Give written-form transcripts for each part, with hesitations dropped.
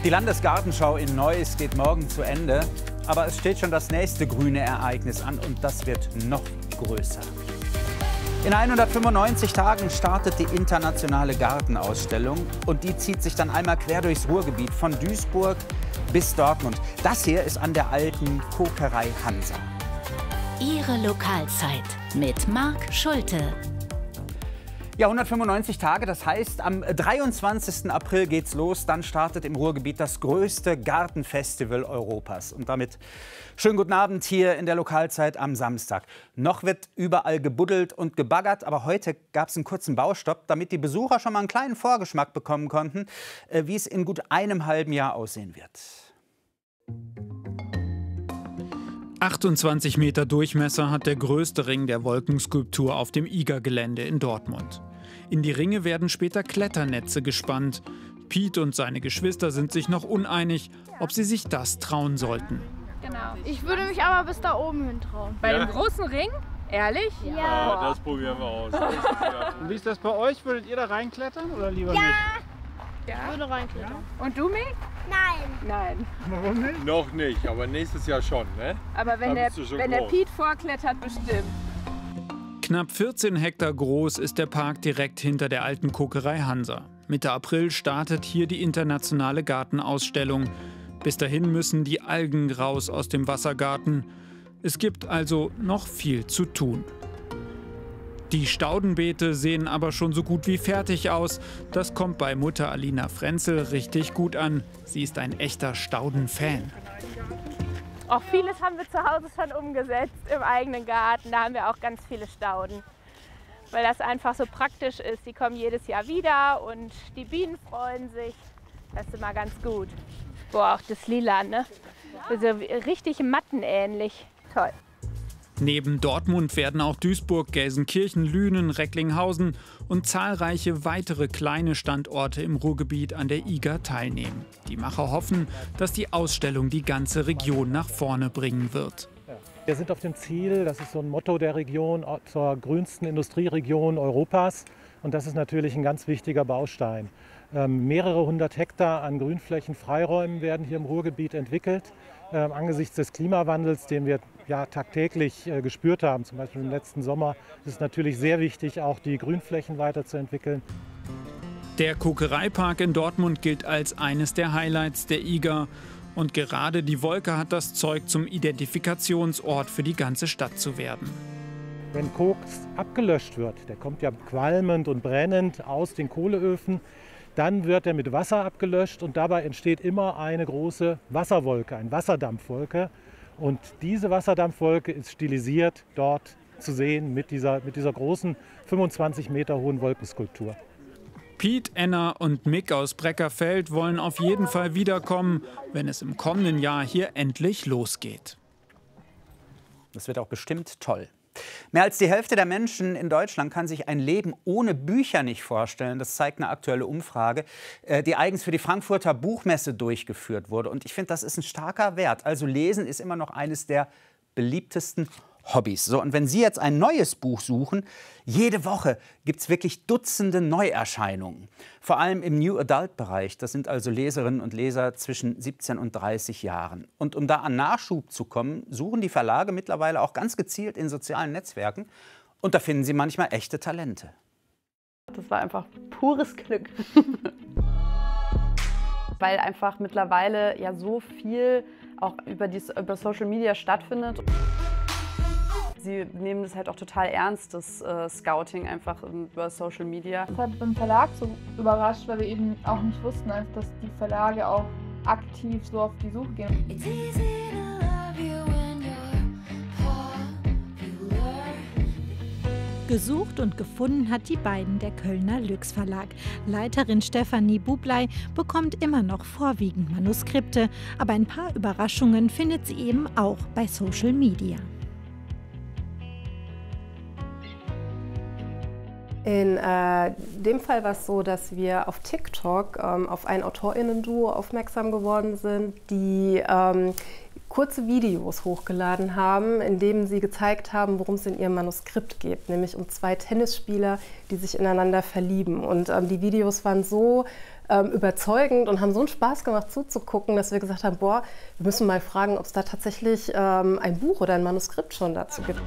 Die Landesgartenschau in Neuss geht morgen zu Ende. Aber es steht schon das nächste grüne Ereignis an und das wird noch größer. In 195 Tagen startet die internationale Gartenausstellung und die zieht sich dann einmal quer durchs Ruhrgebiet von Duisburg bis Dortmund. Das hier ist an der alten Kokerei Hansa. Ihre Lokalzeit mit Marc Schulte. Ja, 195 Tage, das heißt, am 23. April geht's los. Dann startet im Ruhrgebiet das größte Gartenfestival Europas. Und damit schönen guten Abend hier in der Lokalzeit am Samstag. Noch wird überall gebuddelt und gebaggert, aber heute gab es einen kurzen Baustopp, damit die Besucher schon mal einen kleinen Vorgeschmack bekommen konnten, wie es in gut einem halben Jahr aussehen wird. 28 Meter Durchmesser hat der größte Ring der Wolkenskulptur auf dem IGA-Gelände in Dortmund. In die Ringe werden später Kletternetze gespannt. Piet und seine Geschwister sind sich noch uneinig, ob sie sich das trauen sollten. Genau. Ich würde mich aber bis da oben hin trauen. Bei dem großen Ring? Ehrlich? Ja. Das probieren wir aus. Und wie ist das bei euch? Würdet ihr da reinklettern oder lieber nicht? Ich würde reinklettern. Und du, Mick? Nein. Warum nicht? Noch nicht, aber nächstes Jahr schon, ne? Aber wenn der Piet vorklettert, bestimmt. Knapp 14 Hektar groß ist der Park direkt hinter der alten Kokerei Hansa. Mitte April startet hier die internationale Gartenausstellung. Bis dahin müssen die Algen raus aus dem Wassergarten. Es gibt also noch viel zu tun. Die Staudenbeete sehen aber schon so gut wie fertig aus. Das kommt bei Mutter Alina Frenzel richtig gut an. Sie ist ein echter Staudenfan. Auch vieles haben wir zu Hause schon umgesetzt im eigenen Garten. Da haben wir auch ganz viele Stauden, weil das einfach so praktisch ist. Die kommen jedes Jahr wieder und die Bienen freuen sich. Das ist immer ganz gut. Boah, auch das Lila, ne? Also richtig mattenähnlich. Toll. Neben Dortmund werden auch Duisburg, Gelsenkirchen, Lünen, Recklinghausen und zahlreiche weitere kleine Standorte im Ruhrgebiet an der IGA teilnehmen. Die Macher hoffen, dass die Ausstellung die ganze Region nach vorne bringen wird. Wir sind auf dem Ziel, das ist so ein Motto der Region, zur grünsten Industrieregion Europas. Und das ist natürlich ein ganz wichtiger Baustein. Mehrere hundert Hektar an Grünflächen, Freiräumen werden hier im Ruhrgebiet entwickelt. Angesichts des Klimawandels, den wir ja tagtäglich gespürt haben, zum Beispiel im letzten Sommer, ist es natürlich sehr wichtig, auch die Grünflächen weiterzuentwickeln. Der Kokereipark in Dortmund gilt als eines der Highlights der IGA. Und gerade die Wolke hat das Zeug, zum Identifikationsort für die ganze Stadt zu werden. Wenn Koks abgelöscht wird, der kommt ja qualmend und brennend aus den Kohleöfen, dann wird er mit Wasser abgelöscht und dabei entsteht immer eine große Wasserwolke, eine Wasserdampfwolke. Und diese Wasserdampfwolke ist stilisiert dort zu sehen mit dieser großen 25 Meter hohen Wolkenskulptur. Piet, Enna und Mick aus Breckerfeld wollen auf jeden Fall wiederkommen, wenn es im kommenden Jahr hier endlich losgeht. Das wird auch bestimmt toll. Mehr als die Hälfte der Menschen in Deutschland kann sich ein Leben ohne Bücher nicht vorstellen. Das zeigt eine aktuelle Umfrage, die eigens für die Frankfurter Buchmesse durchgeführt wurde. Und ich finde, das ist ein starker Wert. Also Lesen ist immer noch eines der beliebtesten Hobbys. So, und wenn Sie jetzt ein neues Buch suchen, jede Woche gibt es wirklich Dutzende Neuerscheinungen. Vor allem im New Adult-Bereich. Das sind also Leserinnen und Leser zwischen 17 und 30 Jahren. Und um da an Nachschub zu kommen, suchen die Verlage mittlerweile auch ganz gezielt in sozialen Netzwerken. Und da finden sie manchmal echte Talente. Das war einfach pures Glück. Weil einfach mittlerweile ja so viel auch über Social Media stattfindet. Sie nehmen das halt auch total ernst, das Scouting einfach über Social Media. Das hat beim Verlag so überrascht, weil wir eben auch nicht wussten, dass die Verlage auch aktiv so auf die Suche gehen. Gesucht und gefunden hat die beiden der Kölner Lüx Verlag. Leiterin Stefanie Bublei bekommt immer noch vorwiegend Manuskripte, aber ein paar Überraschungen findet sie eben auch bei Social Media. In dem Fall war es so, dass wir auf TikTok auf ein AutorInnen-Duo aufmerksam geworden sind, die kurze Videos hochgeladen haben, in denen sie gezeigt haben, worum es in ihrem Manuskript geht, nämlich um zwei Tennisspieler, die sich ineinander verlieben. Und die Videos waren so überzeugend und haben so einen Spaß gemacht zuzugucken, dass wir gesagt haben, boah, wir müssen mal fragen, ob es da tatsächlich ein Buch oder ein Manuskript schon dazu gibt.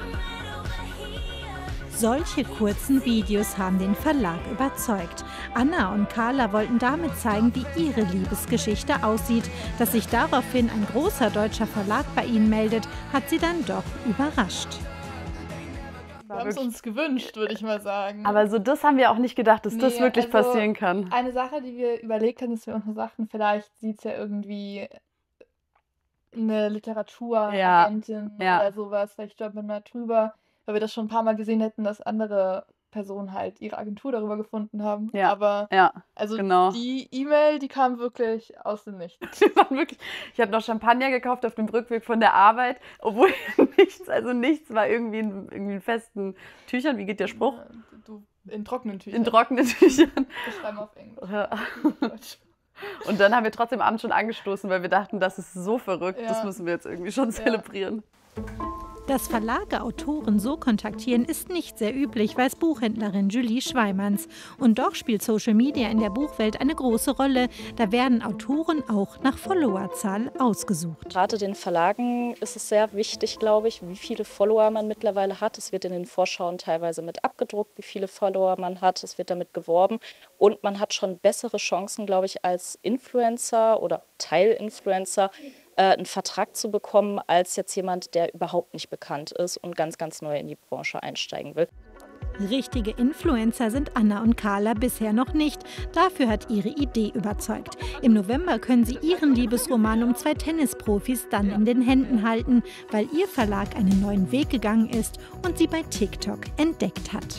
Solche kurzen Videos haben den Verlag überzeugt. Anna und Carla wollten damit zeigen, wie ihre Liebesgeschichte aussieht. Dass sich daraufhin ein großer deutscher Verlag bei ihnen meldet, hat sie dann doch überrascht. Wir haben es uns gewünscht, würde ich mal sagen. Aber so das haben wir auch nicht gedacht, dass das wirklich passieren kann. Eine Sache, die wir überlegt haben, ist, wir uns sagten, vielleicht sieht es ja irgendwie eine Literaturagentin oder sowas, vielleicht stolpert man drüber, weil wir das schon ein paar Mal gesehen hätten, dass andere Personen halt ihre Agentur darüber gefunden haben. Ja. Aber also genau. Die E-Mail, die kam wirklich aus dem Nichts. Ich habe noch Champagner gekauft auf dem Rückweg von der Arbeit, obwohl nichts war irgendwie in festen Tüchern. Wie geht der Spruch? In trockenen Tüchern. In trockenen Tüchern. Wir schreiben auf Englisch. Ja. Und dann haben wir trotzdem abends schon angestoßen, weil wir dachten, das ist so verrückt, das müssen wir jetzt irgendwie schon zelebrieren. Dass Verlage Autoren so kontaktieren, ist nicht sehr üblich, weiß Buchhändlerin Julie Schweimanns. Und doch spielt Social Media in der Buchwelt eine große Rolle. Da werden Autoren auch nach Followerzahl ausgesucht. Gerade den Verlagen ist es sehr wichtig, glaube ich, wie viele Follower man mittlerweile hat. Es wird in den Vorschauen teilweise mit abgedruckt, wie viele Follower man hat. Es wird damit geworben. Und man hat schon bessere Chancen, glaube ich, als Influencer oder Teilinfluencer, einen Vertrag zu bekommen, als jetzt jemand, der überhaupt nicht bekannt ist und ganz, ganz neu in die Branche einsteigen will. Richtige Influencer sind Anna und Carla bisher noch nicht. Dafür hat ihre Idee überzeugt. Im November können sie ihren Liebesroman um 2 Tennisprofis dann in den Händen halten, weil ihr Verlag einen neuen Weg gegangen ist und sie bei TikTok entdeckt hat.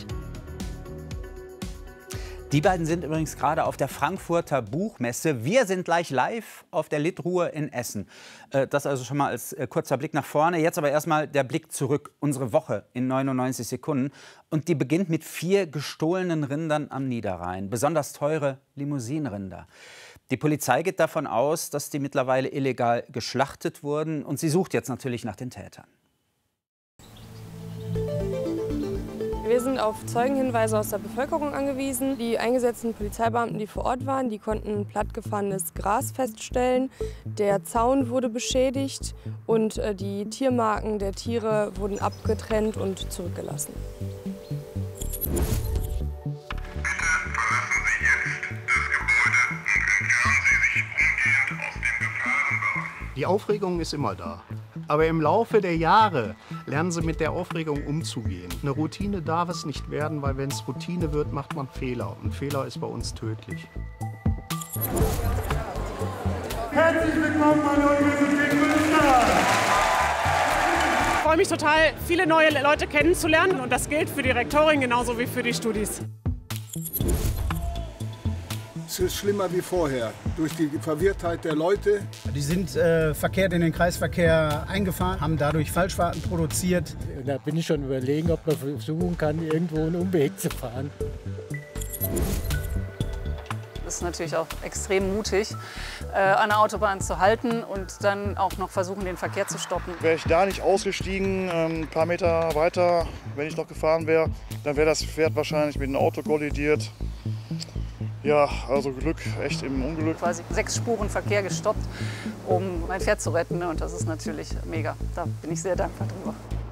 Die beiden sind übrigens gerade auf der Frankfurter Buchmesse. Wir sind gleich live auf der Litruhe in Essen. Das also schon mal als kurzer Blick nach vorne. Jetzt aber erstmal der Blick zurück. Unsere Woche in 99 Sekunden. Und die beginnt mit 4 gestohlenen Rindern am Niederrhein. Besonders teure Limousinenrinder. Die Polizei geht davon aus, dass die mittlerweile illegal geschlachtet wurden. Und sie sucht jetzt natürlich nach den Tätern. Wir sind auf Zeugenhinweise aus der Bevölkerung angewiesen. Die eingesetzten Polizeibeamten, die vor Ort waren, die konnten plattgefahrenes Gras feststellen. Der Zaun wurde beschädigt und die Tiermarken der Tiere wurden abgetrennt und zurückgelassen. Die Aufregung ist immer da. Aber im Laufe der Jahre lernen Sie mit der Aufregung umzugehen. Eine Routine darf es nicht werden, weil wenn es Routine wird, macht man Fehler. Und Fehler ist bei uns tödlich. Herzlich willkommen an der Universität Münster! Ich freue mich total, viele neue Leute kennenzulernen. Und das gilt für die Rektorin genauso wie für die Studis. Es ist schlimmer wie vorher, durch die Verwirrtheit der Leute. Die sind verkehrt in den Kreisverkehr eingefahren, haben dadurch Falschfahrten produziert. Da bin ich schon überlegen, ob man versuchen kann, irgendwo einen Umweg zu fahren. Das ist natürlich auch extrem mutig, an der Autobahn zu halten und dann auch noch versuchen, den Verkehr zu stoppen. Wäre ich da nicht ausgestiegen, ein paar Meter weiter, wenn ich noch gefahren wäre, dann wäre das Pferd wahrscheinlich mit einem Auto kollidiert. Ja, also Glück, echt im Unglück. Quasi 6 Spuren Verkehr gestoppt, um mein Pferd zu retten. Und das ist natürlich mega. Da bin ich sehr dankbar drüber.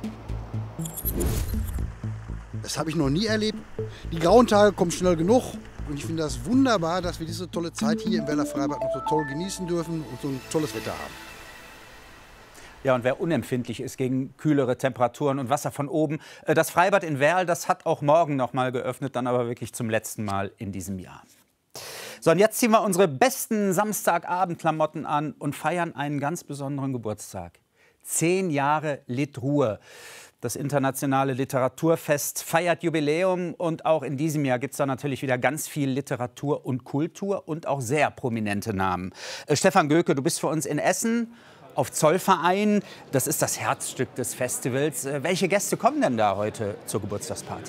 Das habe ich noch nie erlebt. Die grauen Tage kommen schnell genug. Und ich finde das wunderbar, dass wir diese tolle Zeit hier im Werler Freibad noch so toll genießen dürfen und so ein tolles Wetter haben. Ja, und wer unempfindlich ist gegen kühlere Temperaturen und Wasser von oben, das Freibad in Werl, das hat auch morgen noch mal geöffnet, dann aber wirklich zum letzten Mal in diesem Jahr. So, und jetzt ziehen wir unsere besten Samstagabendklamotten an und feiern einen ganz besonderen Geburtstag. 10 Jahre Litruhe. Das internationale Literaturfest feiert Jubiläum und auch in diesem Jahr gibt es da natürlich wieder ganz viel Literatur und Kultur und auch sehr prominente Namen. Stefan Göke, du bist für uns in Essen auf Zollverein. Das ist das Herzstück des Festivals. Welche Gäste kommen denn da heute zur Geburtstagsparty?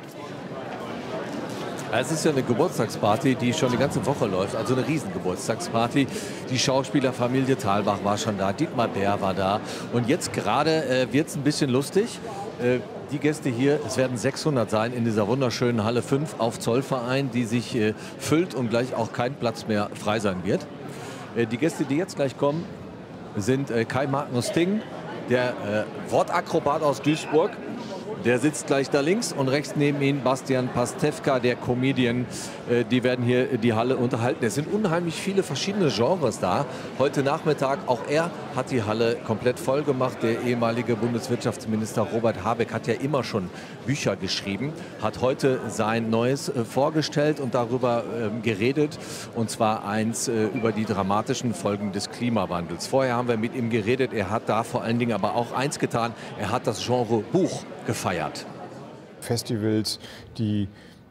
Es ist ja eine Geburtstagsparty, die schon die ganze Woche läuft, also eine Riesengeburtstagsparty. Die Schauspielerfamilie Thalbach war schon da, Dietmar Bär war da. Und jetzt gerade wird es ein bisschen lustig. Die Gäste hier, es werden 600 sein in dieser wunderschönen Halle 5 auf Zollverein, die sich füllt und gleich auch kein Platz mehr frei sein wird. Die Gäste, die jetzt gleich kommen, sind Kai Magnus Ting, der Wortakrobat aus Duisburg. Der sitzt gleich da links und rechts neben ihm Bastian Pastewka, der Comedian. Die werden hier die Halle unterhalten. Es sind unheimlich viele verschiedene Genres da. Heute Nachmittag, auch er hat die Halle komplett voll gemacht. Der ehemalige Bundeswirtschaftsminister Robert Habeck hat ja immer schon Bücher geschrieben, hat heute sein Neues vorgestellt und darüber geredet. Und zwar eins über die dramatischen Folgen des Klimawandels. Vorher haben wir mit ihm geredet. Er hat da vor allen Dingen aber auch eins getan. Er hat das Genre Buch gefeiert. Festivals, die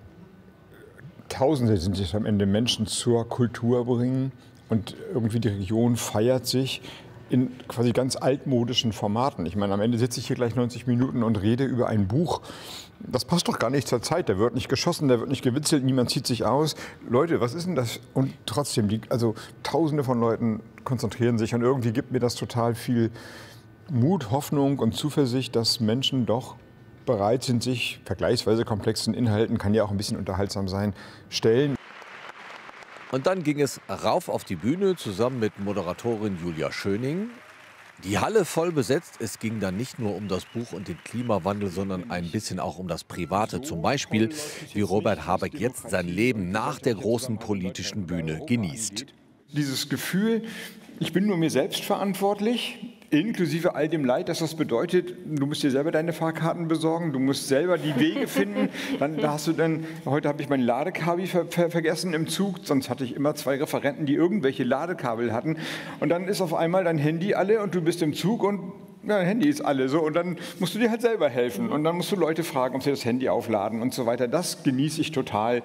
Tausende sind es am Ende Menschen zur Kultur bringen und irgendwie die Region feiert sich in quasi ganz altmodischen Formaten. Ich meine, am Ende sitze ich hier gleich 90 Minuten und rede über ein Buch. Das passt doch gar nicht zur Zeit. Da wird nicht geschossen, da wird nicht gewitzelt, niemand zieht sich aus. Leute, was ist denn das? Und trotzdem, also Tausende von Leuten konzentrieren sich und irgendwie gibt mir das total viel Mut, Hoffnung und Zuversicht, dass Menschen doch bereit sind, sich vergleichsweise komplexen Inhalten, kann ja auch ein bisschen unterhaltsam sein, stellen. Und dann ging es rauf auf die Bühne zusammen mit Moderatorin Julia Schöning. Die Halle voll besetzt. Es ging dann nicht nur um das Buch und den Klimawandel, sondern ein bisschen auch um das Private. Zum Beispiel, wie Robert Habeck jetzt sein Leben nach der großen politischen Bühne genießt. Dieses Gefühl, ich bin nur mir selbst verantwortlich, inklusive all dem Leid, dass das bedeutet, du musst dir selber deine Fahrkarten besorgen, du musst selber die Wege finden. Heute habe ich mein Ladekabel vergessen im Zug, sonst hatte ich immer 2 Referenten, die irgendwelche Ladekabel hatten. Und dann ist auf einmal dein Handy alle und du bist im Zug und ja, dein Handy ist alle so. Und dann musst du dir halt selber helfen. Und dann musst du Leute fragen, ob sie das Handy aufladen und so weiter. Das genieße ich total.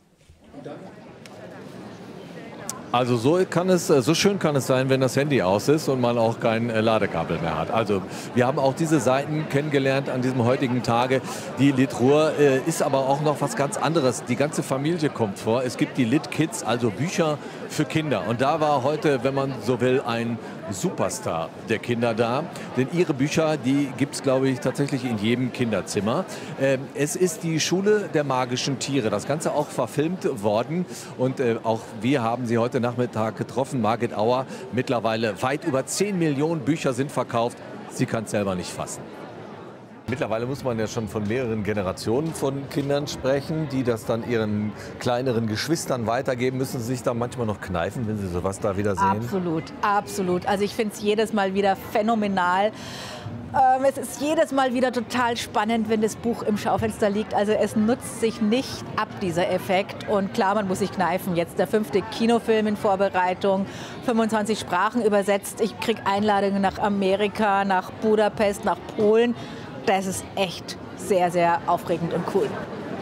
Also so schön kann es sein, wenn das Handy aus ist und man auch kein Ladekabel mehr hat. Also wir haben auch diese Seiten kennengelernt an diesem heutigen Tage. Die Lit Ruhr ist aber auch noch was ganz anderes. Die ganze Familie kommt vor. Es gibt die Lit Kids, also Bücher für Kinder. Und da war heute, wenn man so will, ein Superstar der Kinder da. Denn ihre Bücher, die gibt es, glaube ich, tatsächlich in jedem Kinderzimmer. Es ist die Schule der magischen Tiere. Das Ganze auch verfilmt worden. Und auch wir haben sie heute Nachmittag getroffen. Margit Auer, mittlerweile weit über 10 Millionen Bücher sind verkauft. Sie kann es selber nicht fassen. Mittlerweile muss man ja schon von mehreren Generationen von Kindern sprechen, die das dann ihren kleineren Geschwistern weitergeben. Müssen sie sich da manchmal noch kneifen, wenn sie sowas da wieder sehen? Absolut, absolut. Also ich finde es jedes Mal wieder phänomenal. Es ist jedes Mal wieder total spannend, wenn das Buch im Schaufenster liegt. Also es nutzt sich nicht ab, dieser Effekt. Und klar, man muss sich kneifen. Jetzt der 5. Kinofilm in Vorbereitung, 25 Sprachen übersetzt. Ich kriege Einladungen nach Amerika, nach Budapest, nach Polen. Das ist echt sehr, sehr aufregend und cool.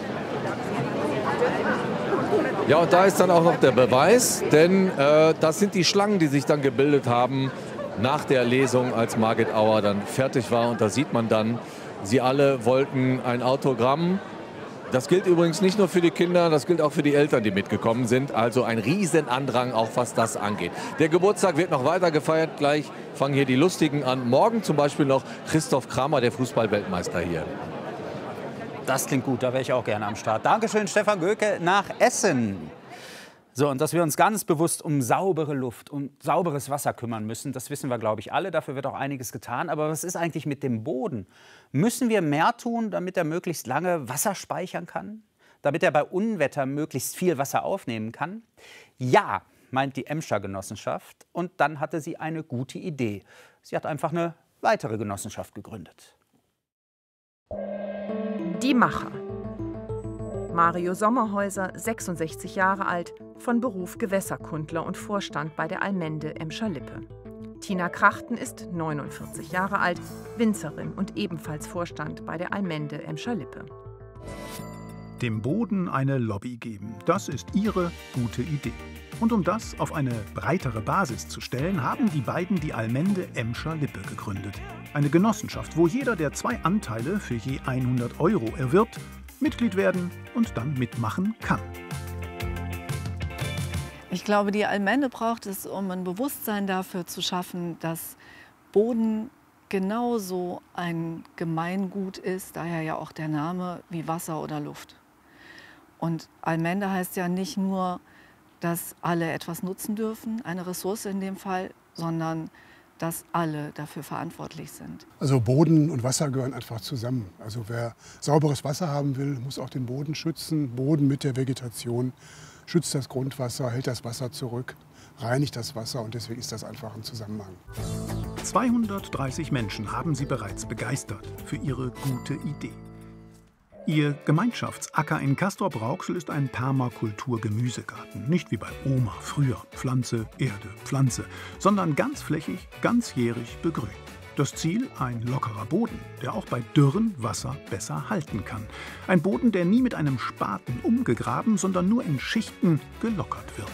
Ja, und da ist dann auch noch der Beweis, denn das sind die Schlangen, die sich dann gebildet haben nach der Lesung, als Margit Auer dann fertig war. Und da sieht man dann, sie alle wollten ein Autogramm. Das gilt übrigens nicht nur für die Kinder, das gilt auch für die Eltern, die mitgekommen sind. Also ein Riesenandrang, auch was das angeht. Der Geburtstag wird noch weiter gefeiert. Gleich fangen hier die Lustigen an. Morgen zum Beispiel noch Christoph Kramer, der Fußball-Weltmeister hier. Das klingt gut, da wäre ich auch gerne am Start. Dankeschön, Stefan Göke nach Essen. So, und dass wir uns ganz bewusst um saubere Luft und sauberes Wasser kümmern müssen, das wissen wir, glaube ich, alle. Dafür wird auch einiges getan. Aber was ist eigentlich mit dem Boden? Müssen wir mehr tun, damit er möglichst lange Wasser speichern kann? Damit er bei Unwetter möglichst viel Wasser aufnehmen kann? Ja, meint die Emscher Genossenschaft. Und dann hatte sie eine gute Idee. Sie hat einfach eine weitere Genossenschaft gegründet. Die Macher. Mario Sommerhäuser, 66 Jahre alt, von Beruf Gewässerkundler und Vorstand bei der Allmende Emscher-Lippe. Tina Krachten ist 49 Jahre alt, Winzerin und ebenfalls Vorstand bei der Allmende Emscher-Lippe. Dem Boden eine Lobby geben, das ist ihre gute Idee. Und um das auf eine breitere Basis zu stellen, haben die beiden die Allmende Emscher-Lippe gegründet. Eine Genossenschaft, wo jeder, der 2 Anteile für je 100 € erwirbt, Mitglied werden und dann mitmachen kann. Ich glaube, die Allmende braucht es, um ein Bewusstsein dafür zu schaffen, dass Boden genauso ein Gemeingut ist, daher ja auch der Name, wie Wasser oder Luft. Und Allmende heißt ja nicht nur, dass alle etwas nutzen dürfen, eine Ressource in dem Fall, sondern dass alle dafür verantwortlich sind. Also Boden und Wasser gehören einfach zusammen. Also wer sauberes Wasser haben will, muss auch den Boden schützen. Boden mit der Vegetation schützt das Grundwasser, hält das Wasser zurück, reinigt das Wasser und deswegen ist das einfach ein Zusammenhang. 230 Menschen haben sie bereits begeistert für ihre gute Idee. Ihr Gemeinschaftsacker in Castrop-Rauxel ist ein Permakultur-Gemüsegarten. Nicht wie bei Oma früher, Pflanze, Erde, Pflanze, sondern ganzflächig, ganzjährig begrünt. Das Ziel, ein lockerer Boden, der auch bei Dürren Wasser besser halten kann. Ein Boden, der nie mit einem Spaten umgegraben, sondern nur in Schichten gelockert wird.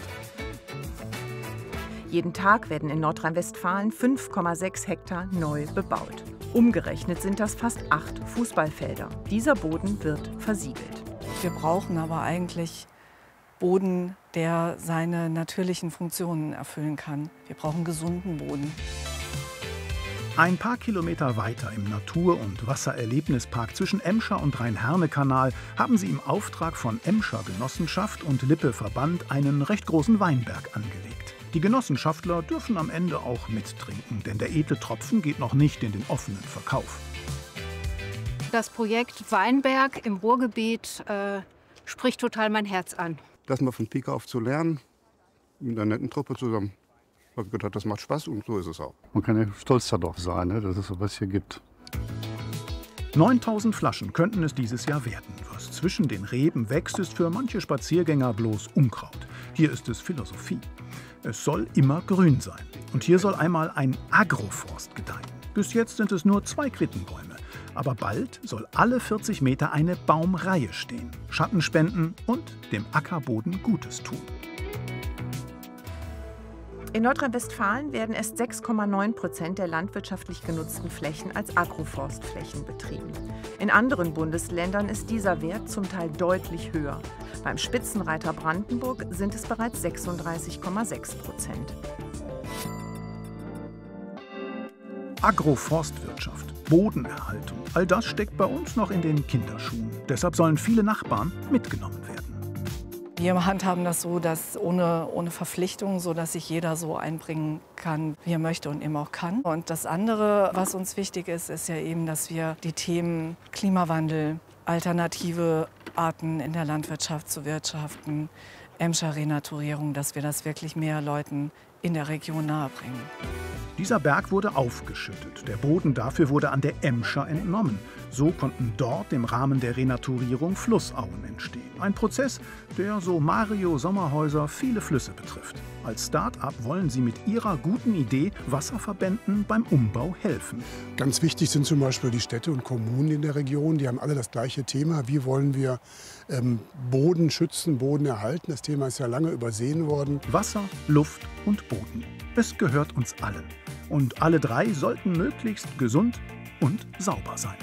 Jeden Tag werden in Nordrhein-Westfalen 5,6 Hektar neu bebaut. Umgerechnet sind das fast 8 Fußballfelder. Dieser Boden wird versiegelt. Wir brauchen aber eigentlich Boden, der seine natürlichen Funktionen erfüllen kann. Wir brauchen gesunden Boden. Ein paar Kilometer weiter im Natur- und Wassererlebnispark zwischen Emscher und Rhein-Herne-Kanal haben sie im Auftrag von Emscher Genossenschaft und Lippe-Verband einen recht großen Weinberg angelegt. Die Genossenschaftler dürfen am Ende auch mittrinken, denn der edle Tropfen geht noch nicht in den offenen Verkauf. Das Projekt Weinberg im Ruhrgebiet spricht total mein Herz an. Das mal von Pike auf zu lernen, mit einer netten Truppe zusammen. Ich habe gedacht, das macht Spaß und so ist es auch. Man kann ja stolz darauf sein, dass es sowas hier gibt. 9000 Flaschen könnten es dieses Jahr werden. Was zwischen den Reben wächst, ist für manche Spaziergänger bloß Unkraut. Hier ist es Philosophie. Es soll immer grün sein. Und hier soll einmal ein Agroforst gedeihen. Bis jetzt sind es nur 2 Quittenbäume. Aber bald soll alle 40 Meter eine Baumreihe stehen. Schatten spenden und dem Ackerboden Gutes tun. In Nordrhein-Westfalen werden erst 6,9% der landwirtschaftlich genutzten Flächen als Agroforstflächen betrieben. In anderen Bundesländern ist dieser Wert zum Teil deutlich höher. Beim Spitzenreiter Brandenburg sind es bereits 36,6%. Agroforstwirtschaft, Bodenerhaltung, all das steckt bei uns noch in den Kinderschuhen. Deshalb sollen viele Nachbarn mitgenommen werden. Wir handhaben das so, dass ohne Verpflichtung, so dass sich jeder so einbringen kann, wie er möchte und eben auch kann. Und das andere, was uns wichtig ist, ist ja eben, dass wir die Themen Klimawandel, alternative Arten in der Landwirtschaft zu wirtschaften, Emscher Renaturierung, dass wir das wirklich mehr Leuten in der Region nahebringen. Dieser Berg wurde aufgeschüttet. Der Boden dafür wurde an der Emscher entnommen. So konnten dort im Rahmen der Renaturierung Flussauen entstehen. Ein Prozess, der, so Mario Sommerhäuser, viele Flüsse betrifft. Als Start-up wollen sie mit ihrer guten Idee Wasserverbänden beim Umbau helfen. Ganz wichtig sind zum Beispiel die Städte und Kommunen in der Region. Die haben alle das gleiche Thema. Wie wollen wir Boden schützen, Boden erhalten? Das Thema ist ja lange übersehen worden. Wasser, Luft und Boden. Es gehört uns allen. Und alle 3 sollten möglichst gesund und sauber sein.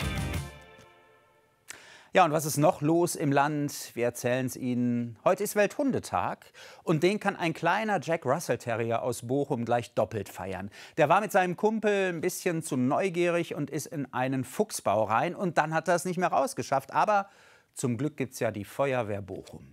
Ja, und was ist noch los im Land? Wir erzählen es Ihnen. Heute ist Welthundetag und den kann ein kleiner Jack Russell Terrier aus Bochum gleich doppelt feiern. Der war mit seinem Kumpel ein bisschen zu neugierig und ist in einen Fuchsbau rein und dann hat er es nicht mehr rausgeschafft. Aber zum Glück gibt es ja die Feuerwehr Bochum.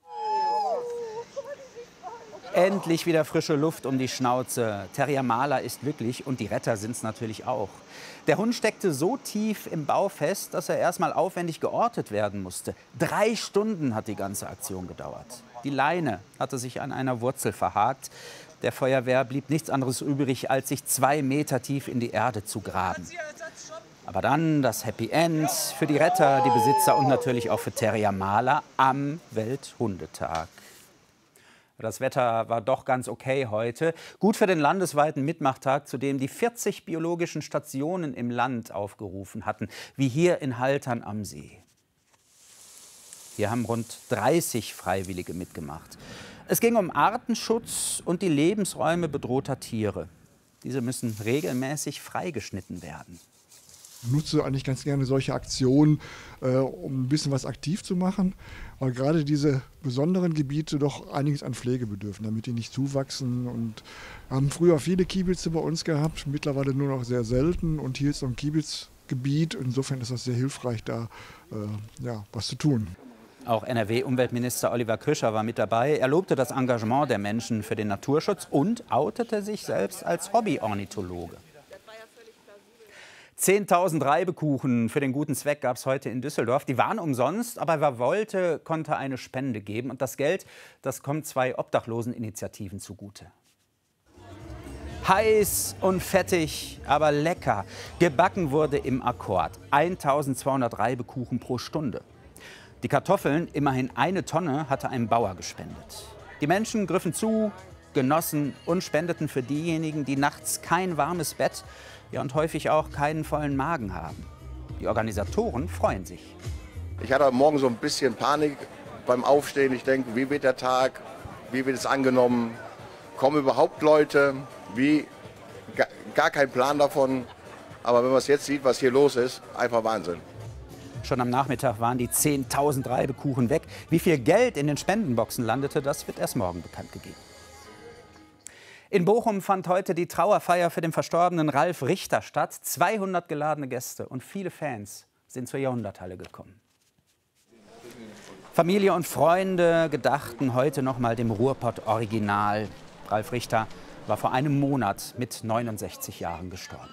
Endlich wieder frische Luft um die Schnauze. Terrier Maler ist glücklich und die Retter sind es natürlich auch. Der Hund steckte so tief im Bau fest, dass er erst mal aufwendig geortet werden musste. 3 Stunden hat die ganze Aktion gedauert. Die Leine hatte sich an einer Wurzel verhakt. Der Feuerwehr blieb nichts anderes übrig, als sich 2 Meter tief in die Erde zu graben. Aber dann das Happy End für die Retter, die Besitzer und natürlich auch für Terrier Maler am Welthundetag. Das Wetter war doch ganz okay heute. Gut für den landesweiten Mitmachtag, zu dem die 40 biologischen Stationen im Land aufgerufen hatten, wie hier in Haltern am See. Hier haben rund 30 Freiwillige mitgemacht. Es ging um Artenschutz und die Lebensräume bedrohter Tiere. Diese müssen regelmäßig freigeschnitten werden. nutze eigentlich ganz gerne solche Aktionen, um ein bisschen was aktiv zu machen, weil gerade diese besonderen Gebiete doch einiges an Pflege bedürfen, damit die nicht zuwachsen. Und haben früher viele Kiebitze bei uns gehabt, mittlerweile nur noch sehr selten. Und hier ist so ein Kiebitzgebiet. Insofern ist das sehr hilfreich, da was zu tun. Auch NRW-Umweltminister Oliver Krischer war mit dabei. Er lobte das Engagement der Menschen für den Naturschutz und outete sich selbst als Hobby-Ornithologe. 10.000 Reibekuchen für den guten Zweck gab es heute in Düsseldorf. Die waren umsonst, aber wer wollte, konnte eine Spende geben. Und das Geld, das kommt 2 Obdachloseninitiativen zugute. Heiß und fettig, aber lecker. Gebacken wurde im Akkord. 1.200 Reibekuchen pro Stunde. Die Kartoffeln, immerhin 1 Tonne, hatte ein Bauer gespendet. Die Menschen griffen zu, genossen und spendeten für diejenigen, die nachts kein warmes Bett, ja, und häufig auch keinen vollen Magen haben. Die Organisatoren freuen sich. Ich hatte heute Morgen so ein bisschen Panik beim Aufstehen. Ich denke, wie wird der Tag, wie wird es angenommen, kommen überhaupt Leute, gar kein Plan davon. Aber wenn man es jetzt sieht, was hier los ist, einfach Wahnsinn. Schon am Nachmittag waren die 10.000 Reibekuchen weg. Wie viel Geld in den Spendenboxen landete, das wird erst morgen bekannt gegeben. In Bochum fand heute die Trauerfeier für den verstorbenen Ralf Richter statt. 200 geladene Gäste und viele Fans sind zur Jahrhunderthalle gekommen. Familie und Freunde gedachten heute noch mal dem Ruhrpott-Original. Ralf Richter war vor einem Monat mit 69 Jahren gestorben.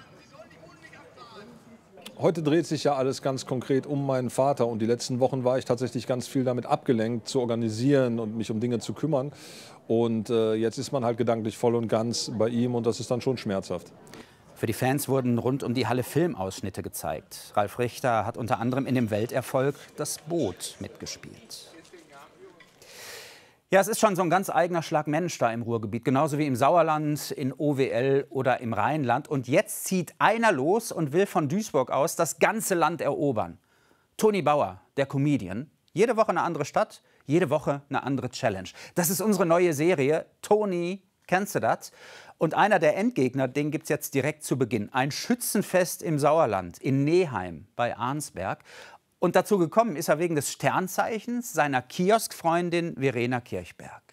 Heute dreht sich ja alles ganz konkret um meinen Vater. Und die letzten Wochen war ich tatsächlich ganz viel damit abgelenkt, zu organisieren und mich um Dinge zu kümmern. Und jetzt ist man halt gedanklich voll und ganz bei ihm und das ist dann schon schmerzhaft. Für die Fans wurden rund um die Halle Filmausschnitte gezeigt. Ralf Richter hat unter anderem in dem Welterfolg Das Boot mitgespielt. Ja, es ist schon so ein ganz eigener Schlag Mensch da im Ruhrgebiet, genauso wie im Sauerland, in OWL oder im Rheinland. Und jetzt zieht einer los und will von Duisburg aus das ganze Land erobern. Toni Bauer, der Comedian. Jede Woche eine andere Stadt, jede Woche eine andere Challenge. Das ist unsere neue Serie. Toni, kennst du das? Und einer der Endgegner, den gibt es jetzt direkt zu Beginn. Ein Schützenfest im Sauerland, in Neheim bei Arnsberg. Und dazu gekommen ist er wegen des Sternzeichens seiner Kioskfreundin Verena Kirchberg.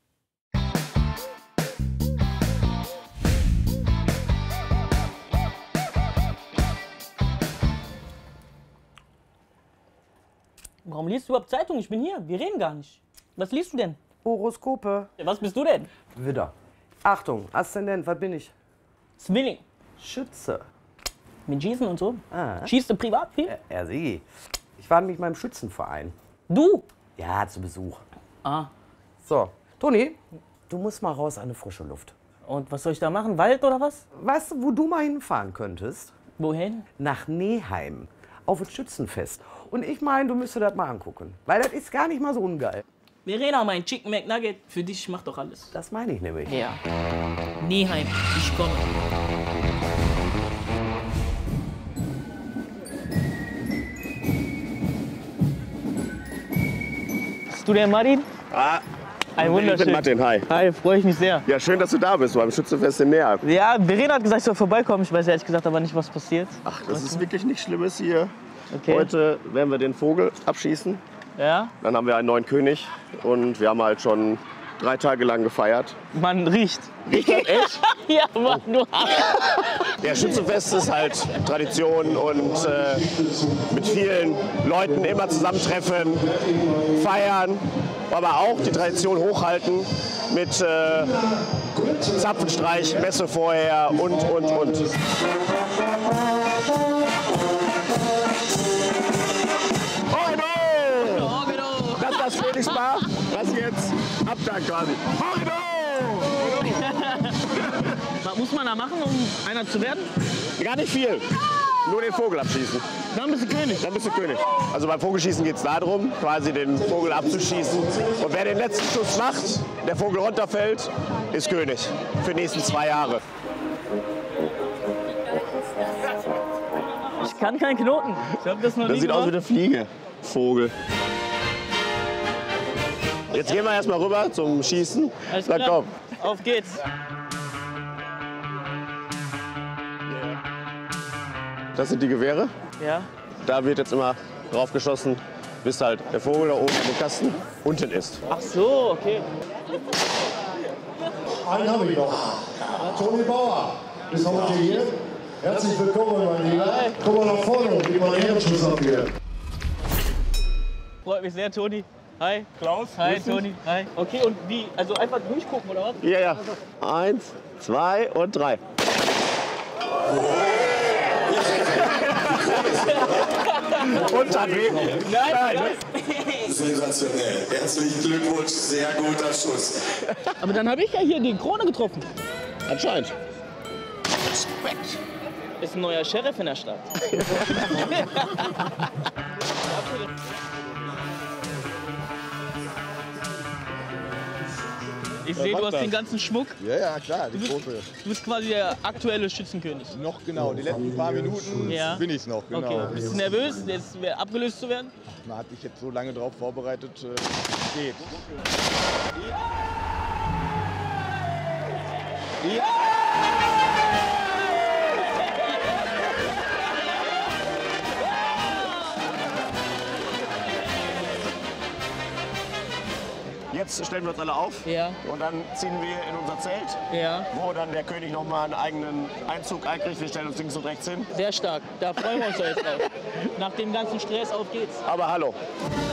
Warum liest du überhaupt Zeitung? Ich bin hier. Wir reden gar nicht. Was liest du denn? Horoskope. Ja, was bist du denn? Widder. Achtung, Aszendent, was bin ich? Zwilling. Schütze. Mit Schießen und so? Ah. Schießt du privat viel? Ja, sieh. Ich war mit meinem Schützenverein. Du? Ja, zu Besuch. Ah. So, Toni, du musst mal raus an eine frische Luft. Und was soll ich da machen? Wald oder was? Weißt du, wo du mal hinfahren könntest? Wohin? Nach Neheim. Auf das Schützenfest. Und ich meine, du müsstest das mal angucken. Weil das ist gar nicht mal so ungeil. Verena, mein Chicken McNugget, für dich, ich mach doch alles. Das meine ich nämlich. Ja. Neheim, ich komme. Bist du der Martin? Ah, Ein wunderschön. ich bin Martin, hi. Hi, freue ich mich sehr. Ja, schön, dass du da bist, beim Schützenfest in Neheim. Ja, Verena hat gesagt, ich soll vorbeikommen. Ich weiß ehrlich gesagt aber nicht, was passiert. Ach, das ist wirklich nichts Schlimmes hier. Okay. Heute werden wir den Vogel abschießen. Ja? Dann haben wir einen neuen König und wir haben halt schon 3 Tage lang gefeiert. Man riecht. Riecht das echt? Ja, Mann, du Der Schützenfest ist halt Tradition und mit vielen Leuten immer zusammentreffen, feiern, aber auch die Tradition hochhalten mit Zapfenstreich, Messe vorher und. Das ist das Königspaar, was jetzt abdankt quasi. Was muss man da machen, um einer zu werden? Gar nicht viel. Nur den Vogel abschießen. Dann bist du König. Dann bist du König. Also beim Vogelschießen geht es darum, quasi den Vogel abzuschießen. Und wer den letzten Schuss macht, der Vogel runterfällt, ist König. Für die nächsten 2 Jahre. Ich kann keinen Knoten. Ich hab das noch nie Das sieht gemacht. aus wie eine Fliege. Vogel. Jetzt gehen wir erstmal rüber zum Schießen. Alles Dann klar. komm. Auf geht's. Das sind die Gewehre. Ja. Da wird jetzt immer drauf geschossen, bis halt der Vogel da oben an dem Kasten unten ist. Ach so, okay. Einen habe ich noch. Toni Bauer ist heute hier. Herzlich willkommen, mein Lieber. Komm mal nach vorne und gib mal einen Ehrenschuss ab hier. Freut mich sehr, Toni. Hi. Klaus. Hi, Toni. Hi. Okay, und wie? Also einfach durchgucken, oder was? Ja, ja. 1, 2 und 3. Und dann Nein. Sensationell. Herzlichen Glückwunsch, sehr guter Schuss. Aber dann habe ich ja hier die Krone getroffen. Anscheinend. Respekt. Ist ein neuer Sheriff in der Stadt. Ich sehe, du hast den ganzen Schmuck. Ja, ja, klar, die große. Du bist quasi der aktuelle Schützenkönig. Noch genau, die letzten paar Minuten bin ich es noch. Genau. Okay. Bist du nervös, jetzt abgelöst zu werden? Man hat dich jetzt so lange drauf vorbereitet, geht. Ja! Jetzt stellen wir uns alle auf und dann ziehen wir in unser Zelt, wo dann der König noch mal einen eigenen Einzug einkriegt. Wir stellen uns links und rechts hin. Sehr stark, da freuen wir uns doch jetzt drauf. Nach dem ganzen Stress, auf geht's. Aber hallo.